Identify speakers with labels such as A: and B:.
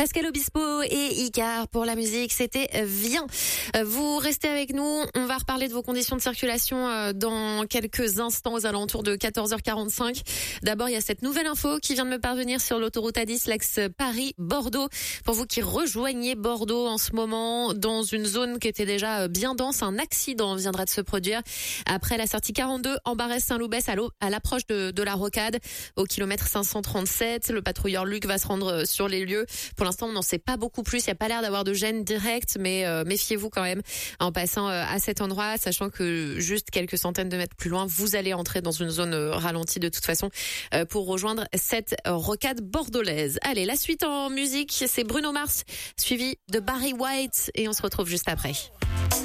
A: Pascal Obispo et Icar pour la musique, c'était Viens. Vous restez avec nous, on va reparler de vos conditions de circulation dans quelques instants aux alentours de 14h45. D'abord, il y a cette nouvelle info qui vient de me parvenir sur l'autoroute A10, l'axe Paris-Bordeaux. Pour vous qui rejoignez Bordeaux en ce moment, dans une zone qui était déjà bien dense, un accident viendra de se produire après la sortie 42 en Barès-Saint-Loubès à l'approche de la rocade au kilomètre 537. Le patrouilleur Luc va se rendre sur les lieux. Pour l'instant, on n'en sait pas beaucoup plus. Il n'y a pas l'air d'avoir de gêne directe, mais méfiez-vous quand même en passant à cet endroit, sachant que juste quelques centaines de mètres plus loin, vous allez entrer dans une zone ralentie de toute façon pour rejoindre cette rocade bordelaise. Allez, la suite en musique, c'est Bruno Mars, suivi de Barry White, et on se retrouve juste après.